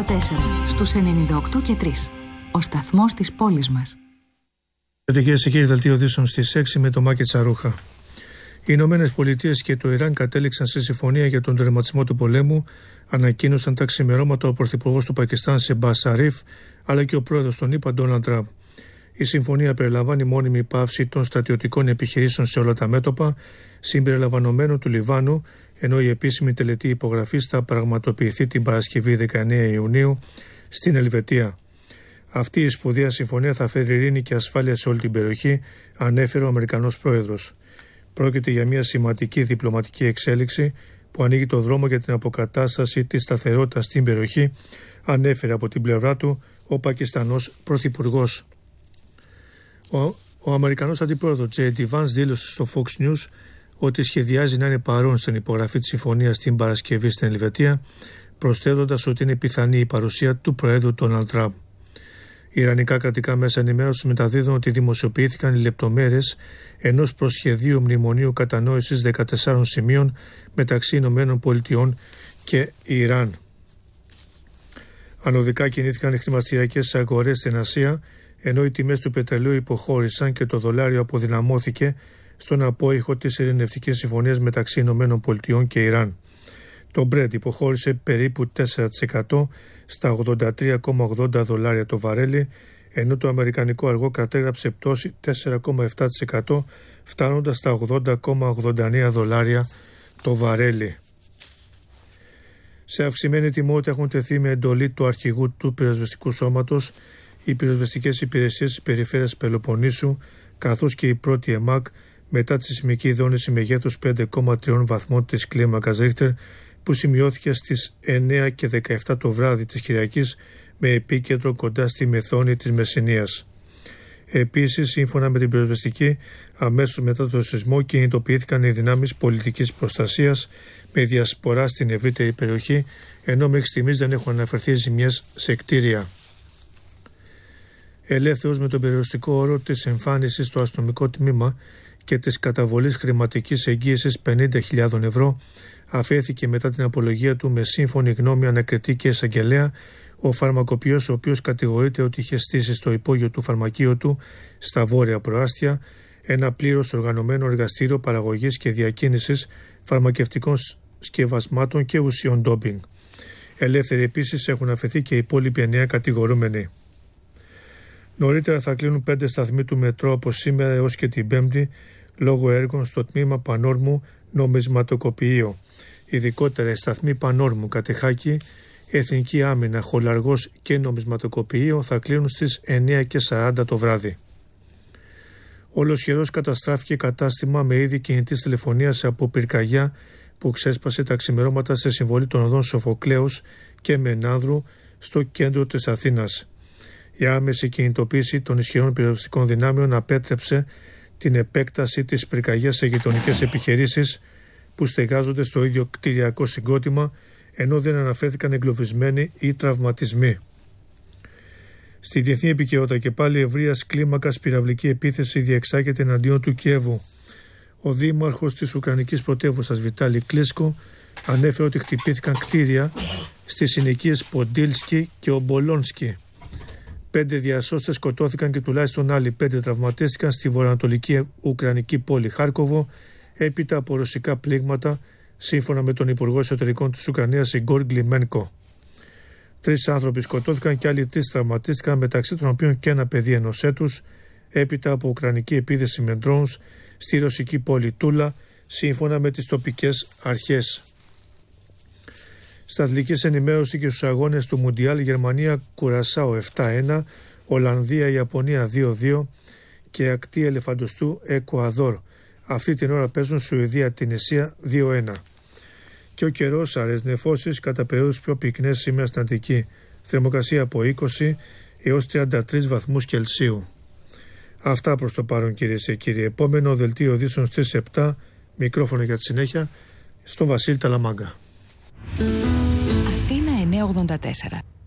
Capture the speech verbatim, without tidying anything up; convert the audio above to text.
τέσσερα στους ενενήντα οκτώ και τρία. Ο σταθμός της πόλης μας. Κυρίες και κύριοι, δελτίο ειδήσεων στις έξι με το Μάκη Τσαρούχα. Οι Ηνωμένες Πολιτείες και το Ιράν κατέληξαν σε συμφωνία για τον τερματισμό του πολέμου, ανακοίνωσαν τα ξημερώματα ο Πρωθυπουργός του Πακιστάν Σεμπάς Σαρίφ, αλλά και ο πρόεδρος των ΗΠΑ Ντόναλντ Τραμπ. Η συμφωνία περιλαμβάνει μόνιμη πάυση των στρατιωτικών επιχειρήσεων σε όλα τα μέτωπα, συμπεριλαμβανομένου του Λιβάνου, ενώ η επίσημη τελετή υπογραφής θα πραγματοποιηθεί την Παρασκευή δεκαεννέα Ιουνίου στην Ελβετία. Αυτή η σπουδαία συμφωνία θα φέρει ειρήνη και ασφάλεια σε όλη την περιοχή, ανέφερε ο Αμερικανός πρόεδρος. Πρόκειται για μια σημαντική διπλωματική εξέλιξη που ανοίγει το δρόμο για την αποκατάσταση της σταθερότητας στην περιοχή, ανέφερε από την πλευρά του ο Πακιστανός πρωθυπουργός. Ο, ο Αμερικανός αντιπρόεδρος τζέι ντι Vance δήλωσε στο Fox News ότι σχεδιάζει να είναι παρόν στην υπογραφή της συμφωνίας την Παρασκευή στην Ελβετία, προσθέτοντας ότι είναι πιθανή η παρουσία του Προέδρου Ντόναλντ Τραμπ. Οι Ιρανικά κρατικά μέσα ενημέρωσης μεταδίδουν ότι δημοσιοποιήθηκαν οι λεπτομέρειες ενός προσχεδίου μνημονίου κατανόησης δεκατεσσάρων σημείων μεταξύ Ηνωμένων Πολιτειών και Ιράν. Ανωδικά κινήθηκαν οι χρηματιστηριακές αγορές στην Ασία, ενώ οι τιμές του πετρελαίου υποχώρησαν και το δολάριο αποδυναμώθηκε στον απόϊχο της ειρηνευτικής συμφωνίας μεταξύ Ηνωμένων Πολιτειών και Ιράν. Το Brent υποχώρησε περίπου τέσσερα τοις εκατό στα ογδόντα τρία κόμμα ογδόντα δολάρια το βαρέλι, ενώ το αμερικανικό αργό κατέγραψε πτώση τέσσερα κόμμα επτά τοις εκατό, φτάνοντας στα ογδόντα κόμμα ογδόντα εννέα δολάρια το βαρέλι. Σε αυξημένη τιμότητα έχουν τεθεί με εντολή του αρχηγού του πυροσβεστικού σώματος οι πυροσβεστικές υπηρεσίες της περιφέρειας Πελοποννήσου, καθώς και η πρώτη ΕΜΑΚ μετά τη σεισμική δόνηση μεγέθους πέντε κόμμα τρία βαθμών της κλίμακας Ρίχτερ, που σημειώθηκε στις εννέα και δεκαεπτά το βράδυ της Κυριακής με επίκεντρο κοντά στη Μεθόνη της Μεσσηνίας. Επίσης, σύμφωνα με την πυροσβεστική, αμέσως μετά το σεισμό κινητοποιήθηκαν οι δυνάμεις πολιτικής προστασίας με διασπορά στην ευρύτερη περιοχή, ενώ μέχρι στιγμής δεν έχουν αναφερθεί ζημιές σε κτίρια. Ελεύθερος με τον περιοριστικό όρο της εμφάνισης στο αστυνομικό τμήμα και της καταβολής χρηματικής εγγύησης πενήντα χιλιάδες ευρώ, αφέθηκε μετά την απολογία του με σύμφωνη γνώμη ανακριτή και εισαγγελέα ο φαρμακοποιός, ο οποίος κατηγορείται ότι είχε στήσει στο υπόγειο του φαρμακείου του στα βόρεια προάστια ένα πλήρως οργανωμένο εργαστήριο παραγωγής και διακίνησης φαρμακευτικών σκευασμάτων και ουσιών ντόπινγκ. Ελεύθεροι επίσης έχουν αφαιθεί και οι υπόλοιποι εννέα κατηγορούμενοι. Νωρίτερα θα κλείνουν πέντε σταθμοί του μετρό από σήμερα έως και την Πέμπτη λόγω έργων στο τμήμα Πανόρμου νομισματοκοποιείο. Ειδικότερα οι σταθμοί Πανόρμου, Κατεχάκη, Εθνική Άμυνα, Χολαργός και νομισματοκοποιείο θα κλείνουν στις εννέα και σαράντα το βράδυ. Ολοσχερός καταστράφηκε κατάστημα με είδη κινητής τηλεφωνίας από πυρκαγιά που ξέσπασε τα ξημερώματα σε συμβολή των οδών Σοφοκλέους και Μενάνδρου στο κέντρο της Αθήνας. Η άμεση κινητοποίηση των ισχυρών πυροσβεστικών δυνάμεων απέτρεψε την επέκταση της πυρκαγιάς σε γειτονικές επιχειρήσεις που στεγάζονται στο ίδιο κτηριακό συγκρότημα, ενώ δεν αναφέρθηκαν εγκλωβισμένοι ή τραυματισμοί. Στη διεθνή επικαιρότητα και πάλι ευρείας κλίμακας πυραυλική επίθεση διεξάγεται εναντίον του Κιέβου. Ο δήμαρχος της Ουκρανικής πρωτεύουσας Βιτάλη Κλίσκο ανέφερε ότι χτυπήθηκαν κτίρια στις συνοικίες Ποντίλσκι και Ομπολόνσκι. Πέντε διασώστες σκοτώθηκαν και τουλάχιστον άλλοι πέντε τραυματίστηκαν στη βορειοανατολική Ουκρανική πόλη Χάρκοβο έπειτα από ρωσικά πλήγματα, σύμφωνα με τον Υπουργό Εσωτερικών της Ουκρανίας Ιγκόρ Γκλιμένκο. Τρεις άνθρωποι σκοτώθηκαν και άλλοι τρεις τραυματίστηκαν, μεταξύ των οποίων και ένα παιδί ενός έτους, έπειτα από ουκρανική επίθεση με drones στη ρωσική πόλη Τούλα, σύμφωνα με τις τοπικές αρχές. Στα αθλητικής ενημέρωση και στους αγώνες του Μουντιάλ, Γερμανία Κουρασάο επτά ένα, Ολλανδία Ιαπωνία δύο δύο και ακτή ελεφαντοστού Εκουαδόρ. Αυτή την ώρα παίζουν Σουηδία Τινησία δύο ένα. Και ο καιρός, αραιές νεφώσεις, κατά περίοδους πιο πυκνές σήμερα στην Αττική. Θερμοκρασία από είκοσι έως τριάντα τρεις βαθμούς Κελσίου. Αυτά προς το παρόν, κυρίες και κύριοι. Επόμενο δελτίο ειδήσεων στις επτά, μικρόφωνο για τη συνέχεια, στον Βασίλη Ταλαμάγκα. Αθήνα εννιακόσια ογδόντα τέσσερα.